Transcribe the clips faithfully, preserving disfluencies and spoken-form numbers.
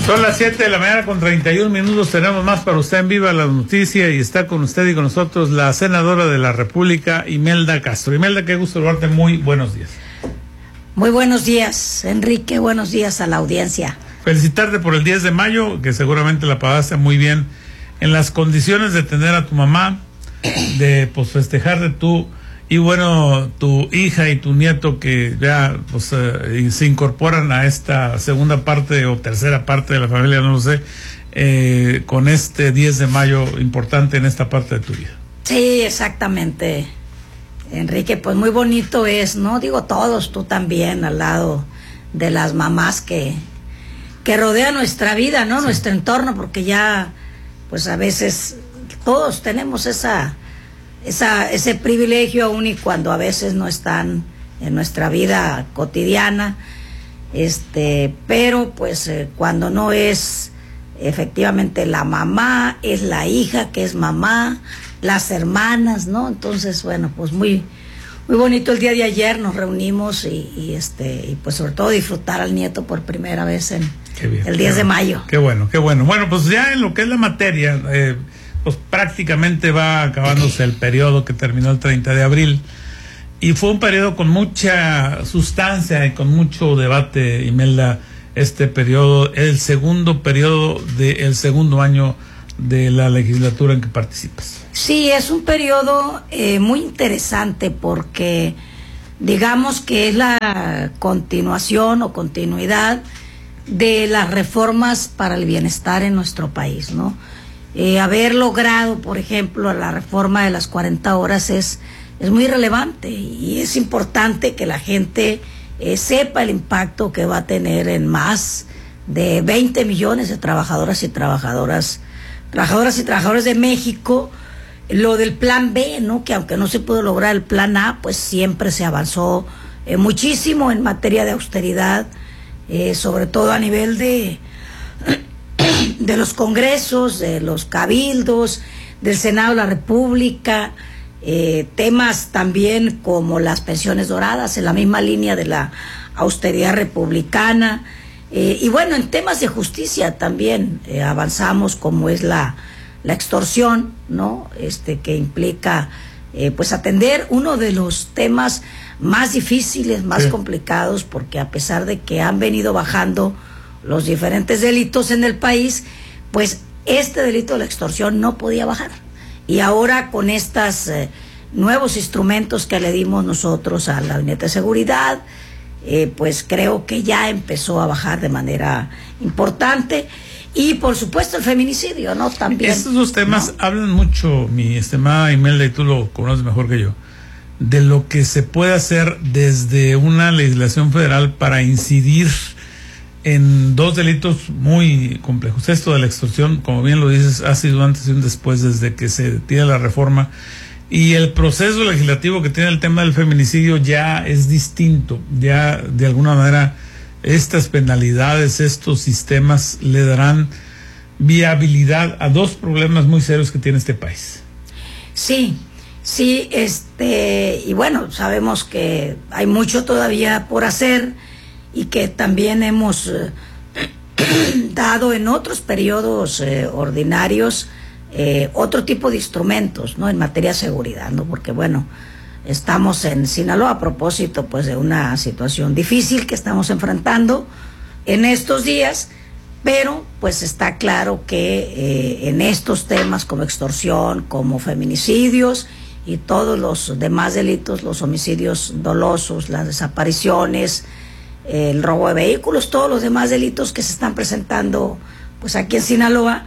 Son las siete de la mañana con treinta y un minutos. Tenemos más para usted en Viva la Noticia y está con usted y con nosotros la senadora de la República, Imelda Castro. Imelda, qué gusto saludarte. Muy buenos días. Muy buenos días, Enrique. Buenos días a la audiencia. Felicitarte por el diez de mayo, que seguramente la pasaste muy bien en las condiciones de tener a tu mamá, de pues festejar de tu y bueno, tu hija y tu nieto que ya pues eh, se incorporan a esta segunda parte o tercera parte de la familia, no lo sé, eh, con este diez de mayo importante en esta parte de tu vida. Sí, exactamente, Enrique, pues muy bonito es, ¿no? Digo, todos, tú también, al lado de las mamás que, que rodean nuestra vida, ¿no? Sí. Nuestro entorno, porque ya, pues a veces todos tenemos esa... Esa, ese privilegio aún y cuando a veces no están en nuestra vida cotidiana, este, pero pues eh, cuando no es efectivamente la mamá, es la hija que es mamá, las hermanas, ¿no? Entonces, bueno, pues muy, muy bonito el día de ayer, nos reunimos y, y este, y pues sobre todo disfrutar al nieto por primera vez en bien, el diez de mayo. Qué bueno, qué bueno. Bueno, pues ya en lo que es la materia, eh, pues prácticamente va acabándose el periodo que terminó el treinta de abril y fue un periodo con mucha sustancia y con mucho debate, Imelda, este periodo, el segundo periodo del segundo año de la legislatura en que participas. Sí, es un periodo eh, muy interesante porque digamos que es la continuación o continuidad de las reformas para el bienestar en nuestro país, ¿no? Eh, haber logrado, por ejemplo, la reforma de las cuarenta horas es, es muy relevante y es importante que la gente eh, sepa el impacto que va a tener en más de veinte millones de trabajadoras y trabajadoras, trabajadoras y trabajadores de México. Lo del plan B, ¿no? Que aunque no se pudo lograr el plan A, pues siempre se avanzó eh, muchísimo en materia de austeridad, eh, sobre todo a nivel de... de los congresos, de los cabildos, del Senado de la República, eh, temas también como las pensiones doradas, en la misma línea de la austeridad republicana, eh, y bueno, en temas de justicia también eh, avanzamos, como es la, la extorsión, ¿no? Este, que implica eh, pues atender uno de los temas más difíciles, más sí. complicados, porque a pesar de que han venido bajando los diferentes delitos en el país, pues este delito de la extorsión no podía bajar. Y ahora con estos eh, nuevos instrumentos que le dimos nosotros al Gabinete de Seguridad, eh, pues creo que ya empezó a bajar de manera importante. Y por supuesto el feminicidio, ¿no? También. Estos dos temas, ¿no?, hablan mucho, mi estimada Imelda, y tú lo conoces mejor que yo, de lo que se puede hacer desde una legislación federal para incidir en dos delitos muy complejos. Esto de la extorsión, como bien lo dices, ha sido antes y un después desde que se tiene la reforma, y el proceso legislativo que tiene el tema del feminicidio ya es distinto. Ya de alguna manera estas penalidades, estos sistemas le darán viabilidad a dos problemas muy serios que tiene este país. Sí, sí, este, y bueno, sabemos que hay mucho todavía por hacer y que también hemos eh, dado en otros periodos eh, ordinarios eh, otro tipo de instrumentos, ¿no?, en materia de seguridad, ¿no? Porque bueno, estamos en Sinaloa a propósito pues de una situación difícil que estamos enfrentando en estos días, pero pues está claro que eh, en estos temas como extorsión, como feminicidios y todos los demás delitos, los homicidios dolosos, las desapariciones, el robo de vehículos, todos los demás delitos que se están presentando pues aquí en Sinaloa,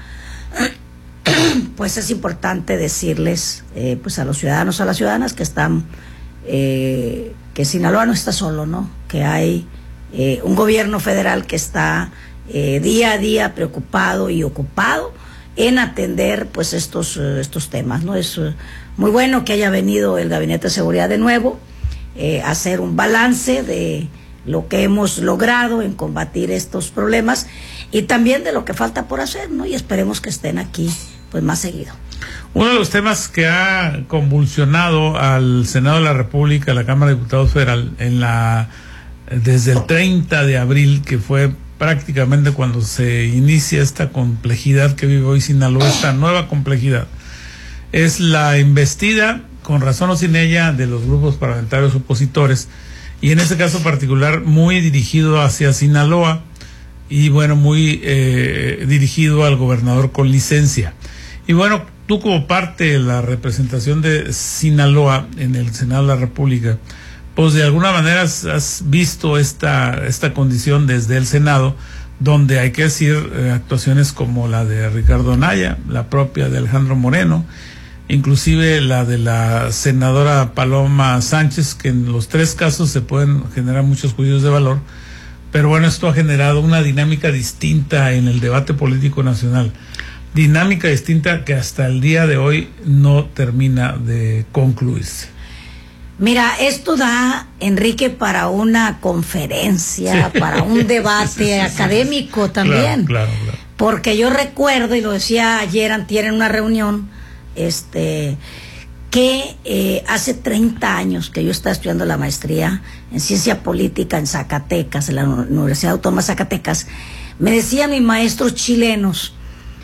pues es importante decirles eh, pues a los ciudadanos, a las ciudadanas que están, eh, que Sinaloa no está solo, ¿no? Que hay eh, un gobierno federal que está eh, día a día preocupado y ocupado en atender pues estos, estos temas, ¿no? Es uh, muy bueno que haya venido el Gabinete de Seguridad de nuevo eh, a hacer un balance de lo que hemos logrado en combatir estos problemas y también de lo que falta por hacer, ¿no? Y esperemos que estén aquí pues más seguido. Uno de los temas que ha convulsionado al Senado de la República, a la Cámara de Diputados Federal, en la desde el treinta de abril, que fue prácticamente cuando se inicia esta complejidad que vive hoy Sinaloa, esta nueva complejidad, es la embestida, con razón o sin ella, de los grupos parlamentarios opositores, y en este caso particular muy dirigido hacia Sinaloa, y bueno, muy eh, dirigido al gobernador con licencia. Y bueno, tú como parte de la representación de Sinaloa en el Senado de la República, pues de alguna manera has, has visto esta, esta condición desde el Senado, donde hay que decir eh, actuaciones como la de Ricardo Anaya, la propia de Alejandro Moreno, inclusive la de la senadora Paloma Sánchez, que en los tres casos se pueden generar muchos juicios de valor, pero bueno, esto ha generado una dinámica distinta en el debate político nacional, dinámica distinta que hasta el día de hoy no termina de concluirse. Mira, esto da, Enrique, para una conferencia, sí. para un debate sí, sí, sí, académico sí. también. Claro, claro, claro. Porque yo recuerdo, y lo decía ayer, antier en una reunión, este, que eh, hace treinta años que yo estaba estudiando la maestría en Ciencia Política en Zacatecas, en la Universidad Autónoma de Zacatecas, me decían mis maestros chilenos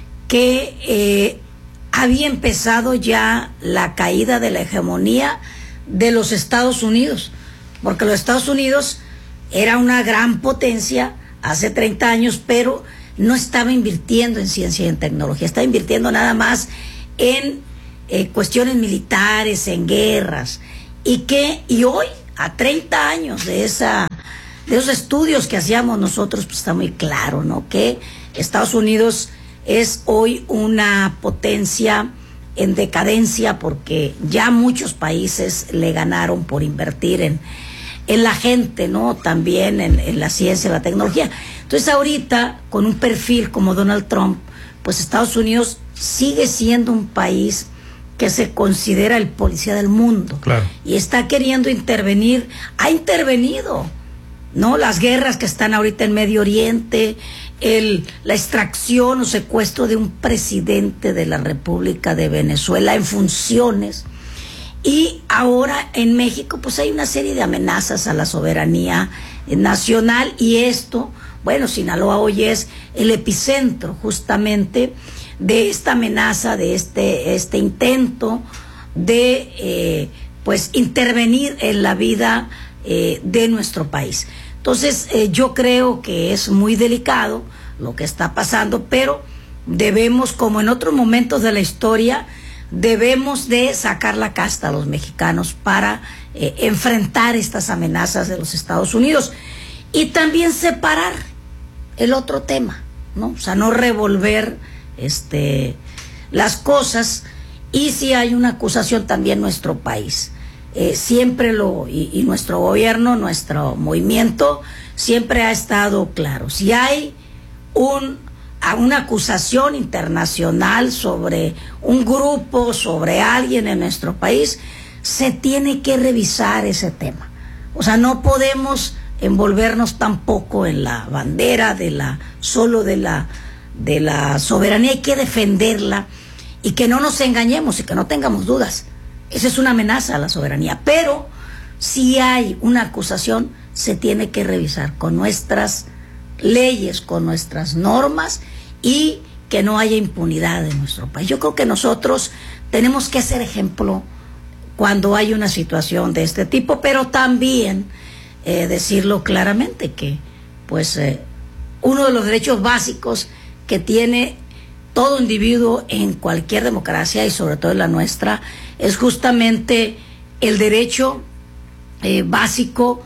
que eh, había empezado ya la caída de la hegemonía de los Estados Unidos, porque los Estados Unidos era una gran potencia hace treinta años, pero no estaba invirtiendo en ciencia y en tecnología, estaba invirtiendo nada más en eh, cuestiones militares, en guerras, y que y hoy, a treinta años de esa de esos estudios que hacíamos nosotros, pues está muy claro, ¿no? Que Estados Unidos es hoy una potencia en decadencia, porque ya muchos países le ganaron por invertir en, en la gente, ¿no? También en, en la ciencia y la tecnología. Entonces ahorita, con un perfil como Donald Trump, pues Estados Unidos sigue siendo un país que se considera el policía del mundo. Claro. Y está queriendo intervenir, ha intervenido, ¿no? Las guerras que están ahorita en Medio Oriente, el, la extracción o secuestro de un presidente de la República de Venezuela en funciones, y ahora en México pues hay una serie de amenazas a la soberanía nacional, y esto, bueno, Sinaloa hoy es el epicentro justamente de esta amenaza, de este, este intento de eh, pues intervenir en la vida eh, de nuestro país. Entonces, eh, yo creo que es muy delicado lo que está pasando, pero debemos, como en otros momentos de la historia, debemos de sacar la casta a los mexicanos para eh, enfrentar estas amenazas de los Estados Unidos, y también separar el otro tema, ¿no? O sea, no revolver este, las cosas, y si hay una acusación también en nuestro país. Eh, siempre lo, y, y nuestro gobierno, nuestro movimiento, siempre ha estado claro. Si hay un, una acusación internacional sobre un grupo, sobre alguien en nuestro país, se tiene que revisar ese tema. O sea, no podemos envolvernos tampoco en la bandera de la, solo de la, de la soberanía. Hay que defenderla, y que no nos engañemos y que no tengamos dudas. Esa es una amenaza a la soberanía, pero si hay una acusación, se tiene que revisar con nuestras leyes, con nuestras normas, y que no haya impunidad en nuestro país. Yo creo que nosotros tenemos que ser ejemplo cuando hay una situación de este tipo, pero también eh, decirlo claramente que pues eh, uno de los derechos básicos que tiene todo individuo en cualquier democracia, y sobre todo en la nuestra, es justamente el derecho eh, básico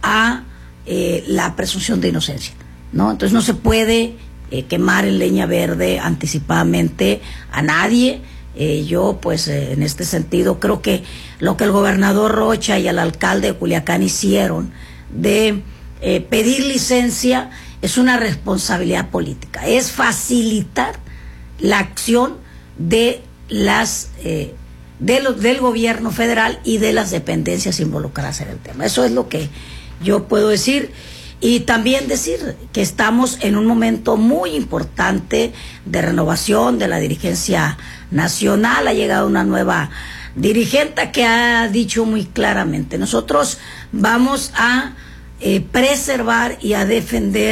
a eh, la presunción de inocencia, ¿no? Entonces no se puede eh, quemar en leña verde anticipadamente a nadie. Eh, yo pues eh, en este sentido creo que lo que el gobernador Rocha y el alcalde de Culiacán hicieron de eh, pedir licencia es una responsabilidad política, es facilitar la acción de las eh, de los, del gobierno federal y de las dependencias involucradas en el tema. Eso es lo que yo puedo decir, y también decir que estamos en un momento muy importante de renovación de la dirigencia nacional. Ha llegado una nueva dirigente que ha dicho muy claramente: nosotros vamos a eh, preservar y a defender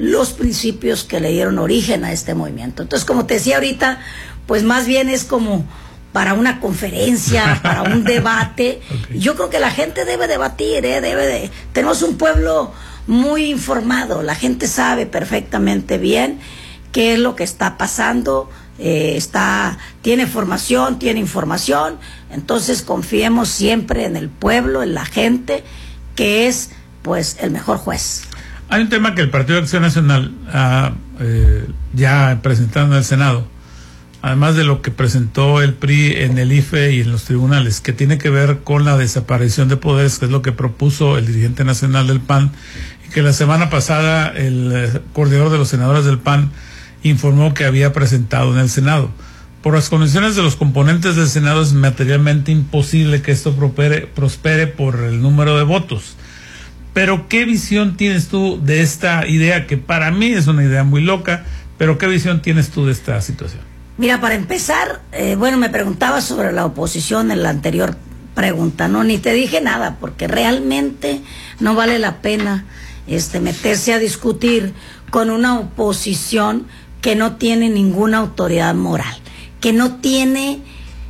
los principios que le dieron origen a este movimiento. Entonces, como te decía ahorita, pues más bien es como para una conferencia, para un debate. Okay. Yo creo que la gente debe debatir, ¿eh? debe de... Tenemos un pueblo muy informado, la gente sabe perfectamente bien qué es lo que está pasando, eh, está, tiene formación, tiene información, entonces confiemos siempre en el pueblo, en la gente, que es pues el mejor juez. Hay un tema que el Partido de Acción Nacional ha eh, ya presentado en el Senado, además de lo que presentó el P R I en el I F E y en los tribunales, que tiene que ver con la desaparición de poderes, que es lo que propuso el dirigente nacional del P A N, y que la semana pasada el eh, coordinador de los senadores del P A N informó que había presentado en el Senado. Por las condiciones de los componentes del Senado es materialmente imposible que esto prospere, prospere por el número de votos. Pero ¿qué visión tienes tú de esta idea, que para mí es una idea muy loca, pero qué visión tienes tú de esta situación? Mira, para empezar, eh, bueno, me preguntabas sobre la oposición en la anterior pregunta, no, ni te dije nada, porque realmente no vale la pena este, meterse a discutir con una oposición que no tiene ninguna autoridad moral, que no tiene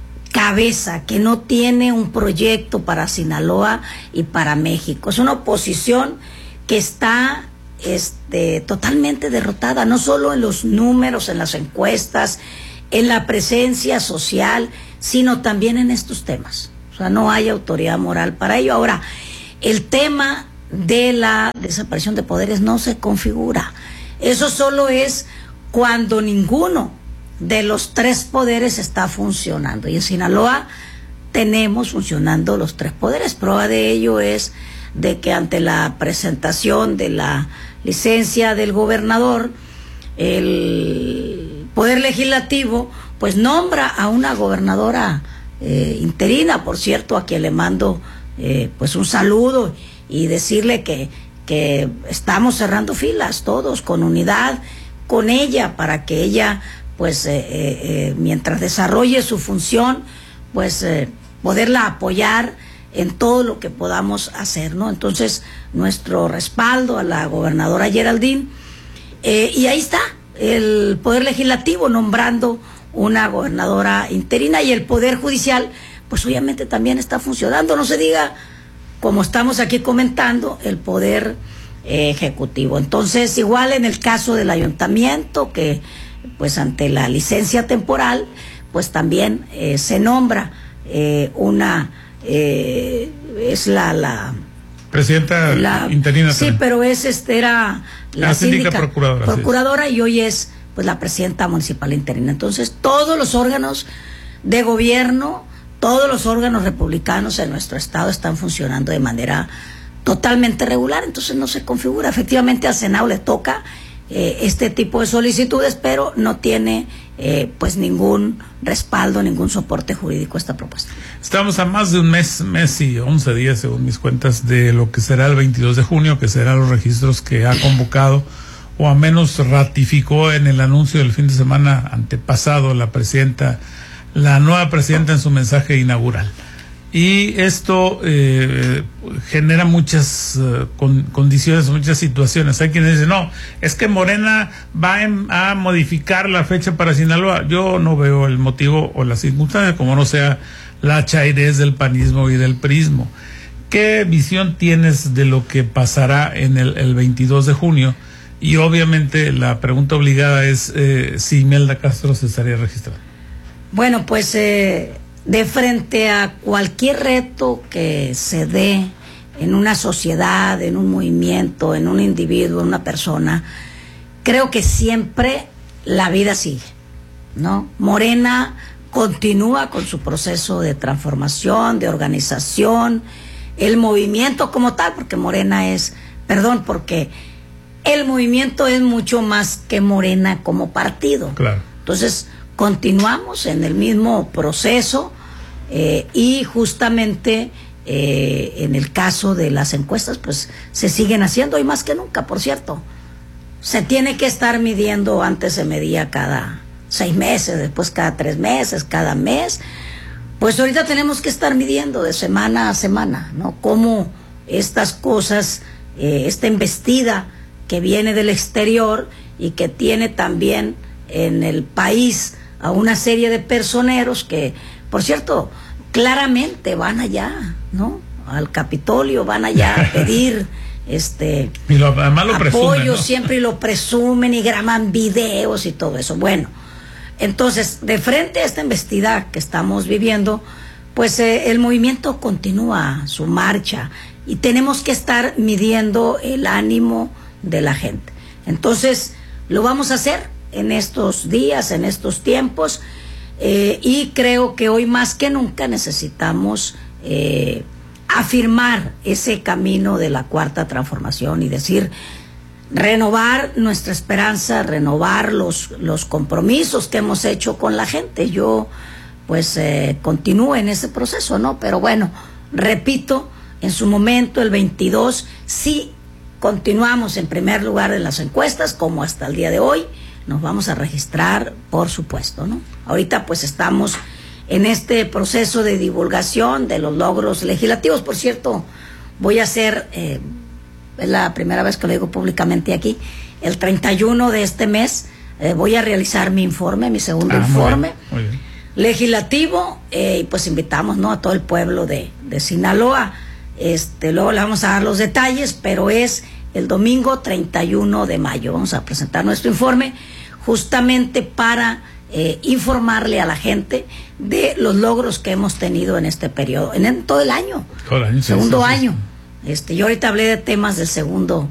cabeza, que no tiene un proyecto para Sinaloa y para México. Es una oposición que está este, totalmente derrotada, no solo en los números, en las encuestas, en la presencia social, sino también en estos temas. O sea, no hay autoridad moral para ello. Ahora, el tema de la desaparición de poderes no se configura. Eso solo es cuando ninguno de los tres poderes está funcionando. Y en Sinaloa tenemos funcionando los tres poderes. Prueba de ello es de que ante la presentación de la licencia del gobernador, el Poder Legislativo pues nombra a una gobernadora eh, interina, por cierto, a quien le mando eh, pues un saludo y decirle que, que estamos cerrando filas todos con unidad con ella, para que ella pues eh, eh, mientras desarrolle su función pues eh, poderla apoyar en todo lo que podamos hacer, ¿no? Entonces nuestro respaldo a la gobernadora Geraldine, eh, y ahí está el Poder Legislativo nombrando una gobernadora interina, y el Poder Judicial pues obviamente también está funcionando, no se diga, como estamos aquí comentando, el Poder eh, Ejecutivo. Entonces, igual en el caso del ayuntamiento, que pues ante la licencia temporal pues también eh, se nombra eh, una eh, es la la presidenta la, interina. Sí, también. Pero es este era la, la síndica, síndica procuradora, procuradora sí. Y hoy es pues la presidenta municipal interina. Entonces, todos los órganos de gobierno, todos los órganos republicanos en nuestro estado están funcionando de manera totalmente regular, entonces no se configura. Efectivamente al Senado le toca eh, este tipo de solicitudes, pero no tiene eh, pues ningún respaldo, ningún soporte jurídico esta propuesta. Estamos a más de un mes, mes y once días, según mis cuentas, de lo que será el veintidós de junio, que serán los registros que ha convocado, o a menos ratificó en el anuncio del fin de semana antepasado la presidenta, la nueva presidenta en su mensaje inaugural. Y esto eh, genera muchas uh, con, condiciones, muchas situaciones. Hay quienes dicen, no, es que Morena va en, a modificar la fecha para Sinaloa. Yo no veo el motivo o la circunstancia, como no sea la chairez del panismo y del prismo. ¿Qué visión tienes de lo que pasará en el, el veintidós de junio? Y obviamente la pregunta obligada es eh, si Imelda Castro se estaría registrando. Bueno, pues eh, de frente a cualquier reto que se dé en una sociedad, en un movimiento, en un individuo, en una persona, creo que siempre la vida sigue, ¿no? Morena continúa con su proceso de transformación, de organización, el movimiento como tal, porque Morena es, perdón, porque el movimiento es mucho más que Morena como partido. Claro. Entonces, continuamos en el mismo proceso eh, y justamente eh, en el caso de las encuestas, pues se siguen haciendo y más que nunca, por cierto. Se tiene que estar midiendo, antes se medía cada seis meses, después cada tres meses, cada mes. Pues ahorita tenemos que estar midiendo de semana a semana, ¿no? Cómo estas cosas, eh, esta embestida que viene del exterior y que tiene también en el país a una serie de personeros que, por cierto, claramente van allá, ¿no? Al Capitolio, van allá a pedir este y lo, además lo apoyo, presumen, ¿no? Siempre lo presumen y graban videos y todo eso. Bueno, entonces, de frente a esta embestida que estamos viviendo, pues eh, el movimiento continúa su marcha y tenemos que estar midiendo el ánimo de la gente. Entonces, lo vamos a hacer en estos días, en estos tiempos, eh, y creo que hoy más que nunca necesitamos eh, afirmar ese camino de la cuarta transformación y decir, renovar nuestra esperanza, renovar los, los compromisos que hemos hecho con la gente. Yo pues eh, continúo en ese proceso, ¿no? Pero bueno, repito, en su momento, el veintidós, sí continuamos en primer lugar en las encuestas, como hasta el día de hoy, nos vamos a registrar, por supuesto, ¿no? Ahorita pues estamos en este proceso de divulgación de los logros legislativos. Por cierto, voy a hacer... Eh, es la primera vez que lo digo públicamente aquí, el treinta y uno de este mes eh, voy a realizar mi informe, mi segundo ah, informe muy bien, muy bien. legislativo, eh, y pues invitamos, ¿no?, a todo el pueblo de, de Sinaloa. Este, luego le vamos a dar los detalles, pero es el domingo treinta y uno de mayo, vamos a presentar nuestro informe justamente para eh, informarle a la gente de los logros que hemos tenido en este periodo, en, en todo el año, todo el año, segundo sí, sí, año. Sí. Este, yo ahorita hablé de temas del segundo